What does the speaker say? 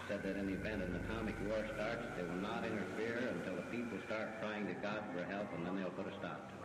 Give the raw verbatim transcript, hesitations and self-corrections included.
said that in the event an atomic war starts, they will not interfere until the people start crying to God for help, and then they'll put a stop to it.